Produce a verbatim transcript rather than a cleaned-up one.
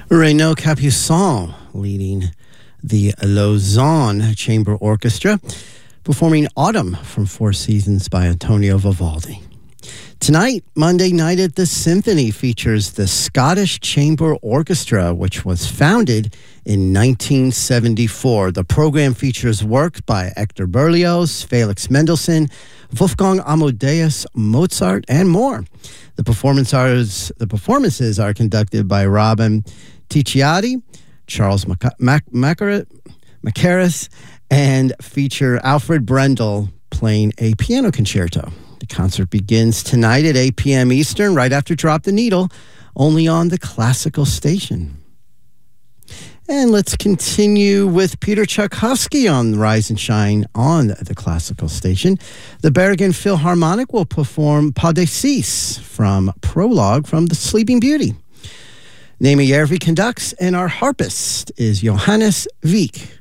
Renaud Capuçon leading the Lausanne Chamber Orchestra, performing Autumn from Four Seasons by Antonio Vivaldi. Tonight, Monday night at the Symphony, features the Scottish Chamber Orchestra, which was founded in nineteen seventy-four. The program features work by Hector Berlioz, Felix Mendelssohn, Wolfgang Amadeus Mozart, and more. The performances, the performances are conducted by Robin Ticciati, Charles Mackerras, and feature Alfred Brendel playing a piano concerto. The concert begins tonight at eight p.m. Eastern, right after Drop the Needle, only on the Classical Station. And let's continue with Peter Tchaikovsky on Rise and Shine on the Classical Station. The Bergen Philharmonic will perform Pas de Six from Prologue from The Sleeping Beauty. Nema Järvi conducts, and our harpist is Johannes Wieck.